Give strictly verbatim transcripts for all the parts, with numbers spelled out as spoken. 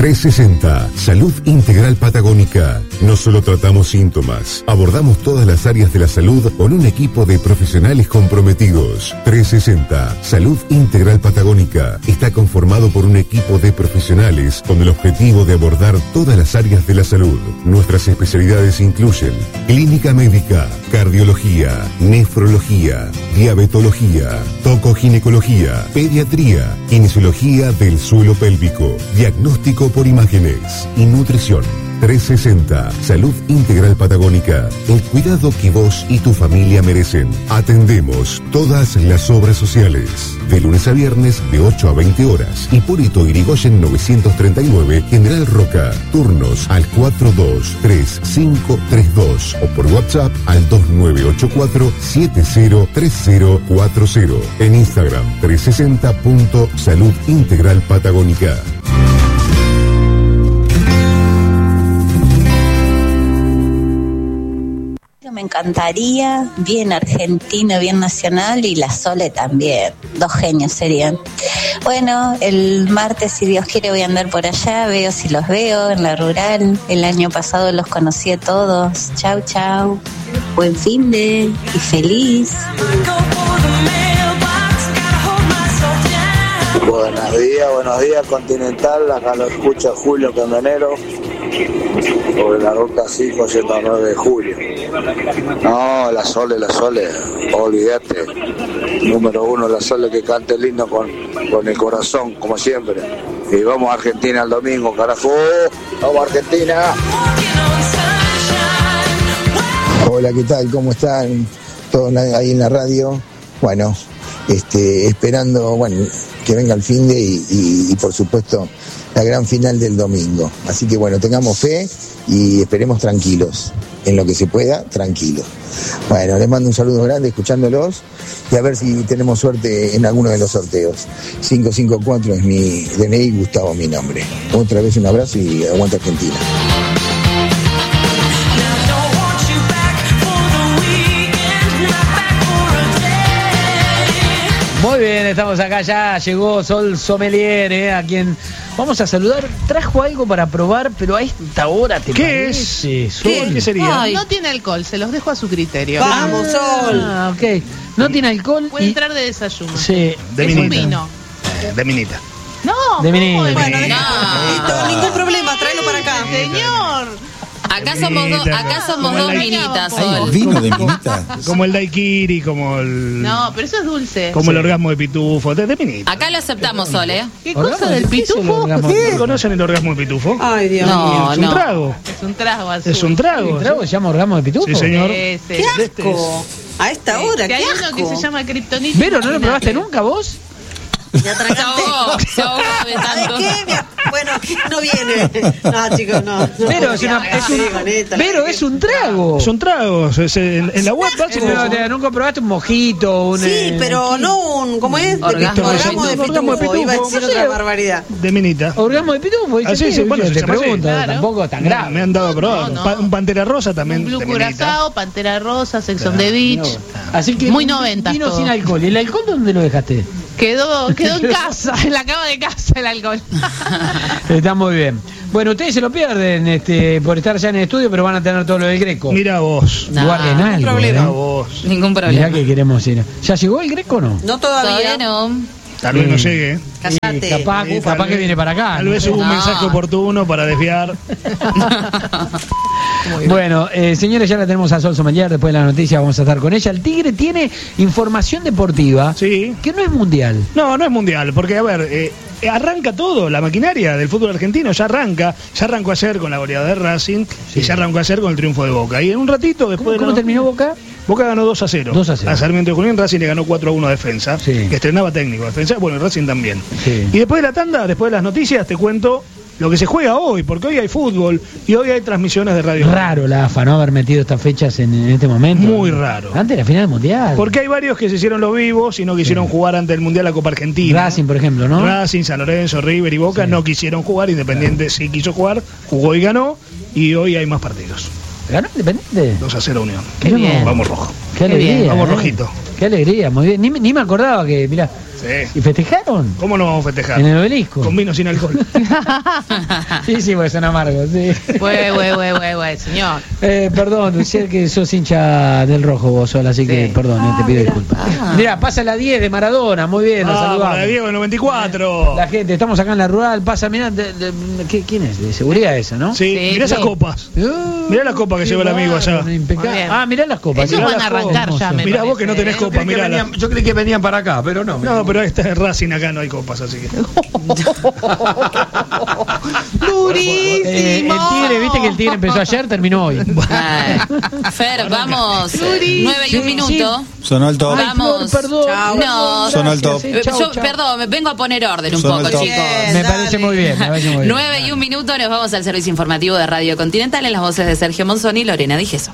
trescientos sesenta, Salud Integral Patagónica. No solo tratamos síntomas, abordamos todas las áreas de la salud con un equipo de profesionales comprometidos. trescientos sesenta, Salud Integral Patagónica. Está conformado por un equipo de profesionales con el objetivo de abordar todas las áreas de la salud. Nuestras especialidades incluyen clínica médica, cardiología, nefrología, diabetología, tocoginecología, pediatría, kinesiología del suelo pélvico, diagnóstico por imágenes y nutrición. trescientos sesenta, Salud Integral Patagónica. El cuidado que vos y tu familia merecen. Atendemos todas las obras sociales. De lunes a viernes de ocho a veinte horas. Hipólito Yrigoyen novecientos treinta y nueve, General Roca. Turnos al cuatro dos tres cinco tres dos o por WhatsApp al dos nueve ocho cuatro siete cero tres cero cuatro cero. En Instagram trescientos sesenta punto Salud Integral Patagónica. Me encantaría, bien Argentina, bien Nacional, y la Sole también. Dos genios serían. Bueno, el martes, si Dios quiere, voy a andar por allá, veo si los veo en la rural. El año pasado los conocí a todos. Chau, chau. Buen fin de y feliz. Buenos días, buenos días, Continental. Acá lo escucha Julio Camionero sobre la ruta cinco ciento nueve de julio. No, la Sole, la Sole, olvídate. Número uno, la Sole, que cante lindo con, con el corazón, como siempre. Y vamos a Argentina el domingo, carajo. Vamos a Argentina. Hola, ¿qué tal? ¿Cómo están? Todos ahí en la radio. Bueno, este, esperando, bueno, que venga el fin de y, y, y por supuesto la gran final del domingo. Así que bueno, tengamos fe y esperemos tranquilos. En lo que se pueda, tranquilo. Bueno, les mando un saludo grande escuchándolos y a ver si tenemos suerte en alguno de los sorteos. cinco cinco cuatro es mi D N I, Gustavo mi nombre. Otra vez un abrazo y aguanta Argentina. Muy bien, estamos acá ya, llegó Sol Sommelier, eh, a quien vamos a saludar. Trajo algo para probar, pero a esta hora te ¿Qué parece, es? Sol? ¿Qué, ¿Qué sería? Ay, no tiene alcohol, se los dejo a su criterio. Vamos, Sol. Ah, ok. No tiene alcohol. Puede y... entrar de desayuno. Sí. De es minita. un vino. Eh, de minita. No, De minita. ¿cómo Bueno, minita? listo, ningún problema, tráelo para acá. Señor. Acá somos, do, acá somos dos minitas, Sol. ¿Vino de minita? Como el daiquiri, como el... No, pero eso es dulce. Como sí. El orgasmo de pitufo, de, de minita. Acá lo aceptamos, Sol, ¿eh? ¿Qué cosa del pitufo? ¿Sí? ¿Conocen el orgasmo de pitufo? Ay, Dios no, mío. Es un no. trago. Es un trago azul. Es un trago. ¿Un trago se llama orgasmo de pitufo? Sí, señor. Sí, sí. ¡Qué asco! A esta hora, Si qué hay asco. uno que se llama Kryptonita. Pero ¿no lo probaste nunca vos? Ya Se tragaste. ahogó, se ahogó de ¿Sabes tanto. qué? Mira, bueno, no viene. No, chicos, no. no. Pero es, una, es, un, Sí, con esta, pero la- es un trago. Es un trago. Es en, en la web Eh, pero te- nunca probaste un mojito, un... Sí, eh, pero no un. ¿Cómo es? De Orgasmo pitufo, de orgasmo de pitufo. pitufo. Orgasmo de Iba a decir pitufo. otra barbaridad. de minita. Orgasmo de pitufo, dice, Así, sí, sí, bueno, yo se te llama así. pregunto, Claro. tampoco tan Me, grave. me han dado a probar. No, no. Pa- un Pantera Rosa también. Un Blue de minita. Curazao, Pantera Rosa, Sex on the Beach. Así que Muy un noventas vino todo. sin alcohol. ¿Y el alcohol dónde lo dejaste? Quedó, quedó en casa, en la cama de casa el alcohol. Está muy bien. Bueno, ustedes se lo pierden este, por estar ya en el estudio, pero van a tener todo lo del Greco. Mira vos. No, Guarden ningún algo, problema. ¿eh? Mira vos. Ningún Mirá problema. que queremos ir. ¿Ya llegó el Greco o no? No todavía. Todavía no. Tal vez no llegue. ¿eh? Cállate. Y capaz, Sí, capaz tal que vez- viene para acá. Tal ¿no? vez hubo un No. mensaje oportuno para desviar. Bueno, eh, señores, ya la tenemos a Sol Sommelier. Después de la noticia vamos a estar con ella. El Tigre tiene información deportiva Sí. que no es mundial. No, no es mundial, porque a ver, eh, arranca todo, la maquinaria del fútbol argentino ya arranca, ya arrancó ayer con la goleada de Racing Sí. y ya arrancó ayer con el triunfo de Boca. Y en un ratito después ¿Cómo, de cómo la- terminó Boca? Boca ganó dos a cero. dos a cero. A Sarmiento de Junín, Racing le ganó cuatro a uno a Defensa, Sí. que estrenaba técnico Defensa, bueno, y Racing también. Sí. Y después de la tanda, después de las noticias, te cuento lo que se juega hoy, porque hoy hay fútbol y hoy hay transmisiones de radio. Raro la A F A, ¿no? Haber metido estas fechas en, en este momento. Muy raro. Antes de la final del mundial. Porque hay varios que se hicieron los vivos y no quisieron Sí. jugar ante el Mundial la Copa Argentina. Racing, por ejemplo, ¿no? Racing, San Lorenzo, River y Boca Sí. no quisieron jugar, Independiente sí quiso jugar, jugó y ganó, y hoy hay más partidos. ¿Ganó Independiente? dos a cero Unión. Qué bien. Vamos rojo. Qué alegría. Vamos ¿eh? rojito. Qué alegría, muy bien. Ni, me- ni me acordaba que, mirá, Sí. ¿Y festejaron? ¿Cómo no vamos a festejar? En el Obelisco. Con vino sin alcohol. Sí, sí, porque son amargos, sí. Güey, güey, güey, güey, güey, señor. Eh, perdón, sé que sos hincha del rojo vos sola, así que Sí. perdón, eh, te pido disculpas. Ah. Mirá, pasa la diez de Maradona, muy bien, nos Ah, saludamos. para Diego, el noventa y cuatro. La gente, estamos acá en la rural, pasa, mirá, de- de- ¿qué- ¿quién es? De seguridad esa, ¿no? Sí, Sí, mirá esas sí. copas. Uh, Mirá la copa que qué lleva el amigo allá. bárbaro, impecable. Muy bien. Ah, mirá las copas. Ellos mirá van las a arrancar copas, ya, hermoso. me Mirá vos que no tenés parece, copa, Yo creí que mirá. venían- Yo creí que venían para acá, pero no. No, pero esta es Racing, acá no hay copas, así que. ¡Durísimo! Eh, el tigre, viste que el tigre empezó ayer, terminó hoy. Ay. Fer, vamos. nueve y un Sí, minuto. Sonó el top. Ay, Vamos. Flor, perdón. Chao. perdón, No. Sonó el gracias, top. sí, Eh, chau, Yo, chau. perdón, me vengo a poner orden un Sonó poco, el top. chicos. Me parece muy bien, me parece muy bien. nueve y un minuto, nos vamos al servicio informativo de Radio Continental en las voces de Sergio Monzón y Lorena Dijeso.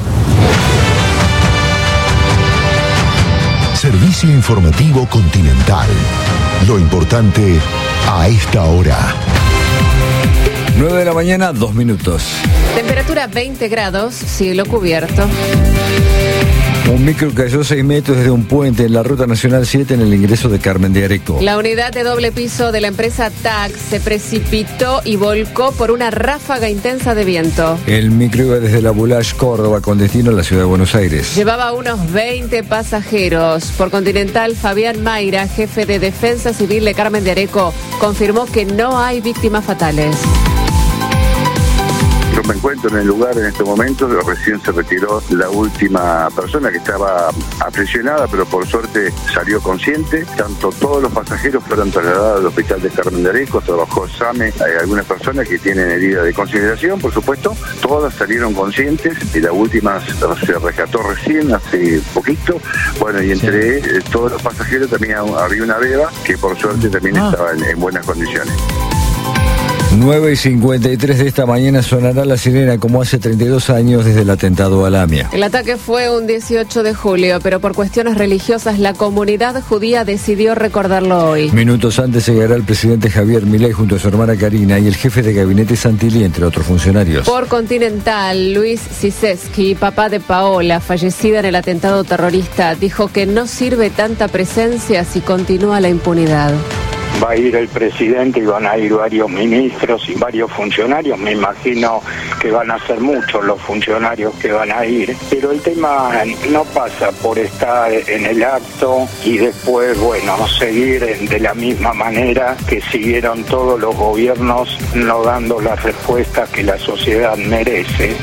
Servicio informativo Continental. Lo importante a esta hora. nueve de la mañana, dos minutos. Temperatura veinte grados, cielo cubierto. Un micro cayó seis metros desde un puente en la Ruta Nacional siete en el ingreso de Carmen de Areco. La unidad de doble piso de la empresa T A C se precipitó y volcó por una ráfaga intensa de viento. El micro iba desde la Boulage, Córdoba, con destino a la ciudad de Buenos Aires. Llevaba unos veinte pasajeros. Por Continental, Fabián Mayra, jefe de Defensa Civil de Carmen de Areco, confirmó que no hay víctimas fatales. Yo me encuentro en el lugar en este momento, recién se retiró la última persona que estaba aprisionada, pero por suerte salió consciente. Tanto todos los pasajeros fueron trasladados al hospital de Carmen de Areco, trabajó SAME, hay algunas personas que tienen heridas de consideración, por supuesto, todas salieron conscientes y la última se rescató recién, hace poquito. Bueno, y entre sí. eh, todos los pasajeros también había una beba que por suerte también ah. estaba en, en buenas condiciones. nueve y cincuenta y tres de esta mañana sonará la sirena como hace treinta y dos años desde el atentado a Lamia. El ataque fue un dieciocho de julio, pero por cuestiones religiosas la comunidad judía decidió recordarlo hoy. Minutos antes llegará el presidente Javier Milei junto a su hermana Karina y el jefe de gabinete Santilli, entre otros funcionarios. Por Continental, Luis Ciseski, papá de Paola, fallecida en el atentado terrorista, dijo que no sirve tanta presencia si continúa la impunidad. Va a ir el presidente y van a ir varios ministros y varios funcionarios. Me imagino que van a ser muchos los funcionarios que van a ir. Pero el tema no pasa por estar en el acto y después, bueno, seguir de la misma manera que siguieron todos los gobiernos, no dando las respuestas que la sociedad merece.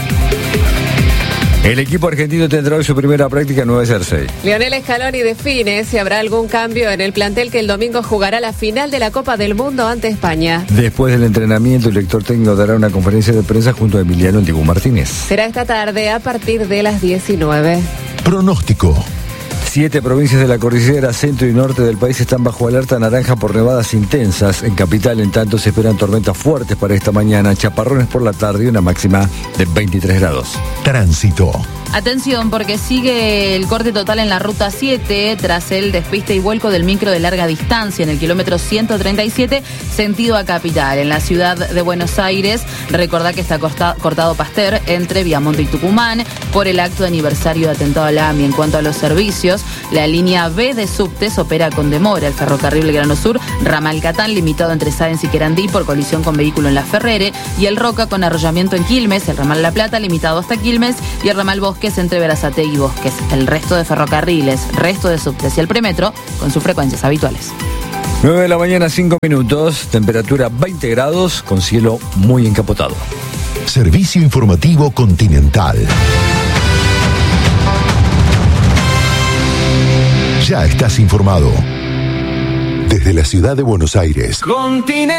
El equipo argentino tendrá hoy su primera práctica en Nueva Jersey. Lionel Scaloni define si habrá algún cambio en el plantel que el domingo jugará la final de la Copa del Mundo ante España. Después del entrenamiento, el director técnico dará una conferencia de prensa junto a Emiliano El Dibu Martínez. Será esta tarde a partir de las diecinueve. Pronóstico. Siete provincias de la cordillera centro y norte del país están bajo alerta naranja por nevadas intensas. En Capital, en tanto, se esperan tormentas fuertes para esta mañana, chaparrones por la tarde y una máxima de veintitrés grados. Tránsito. Atención, porque sigue el corte total en la ruta siete tras el despiste y vuelco del micro de larga distancia en el kilómetro ciento treinta y siete, sentido a Capital. En la ciudad de Buenos Aires, recordá que está corta, cortado Pasteur entre Viamonte y Tucumán por el acto de aniversario de atentado a la A M I. En cuanto a los servicios, la línea B de subtes opera con demora. El ferrocarril Belgrano Sur, ramal Catán, limitado entre Sáenz y Querandí por colisión con vehículo en la Ferrere, y el Roca con arrollamiento en Quilmes, el ramal La Plata, limitado hasta Quilmes, y el ramal Bosques entre Berazategui y Bosques. El resto de ferrocarriles, resto de subtes y el premetro con sus frecuencias habituales. nueve de la mañana, cinco minutos, temperatura veinte grados, con cielo muy encapotado. Servicio informativo Continental. Ya estás informado. Desde la ciudad de Buenos Aires. Continental.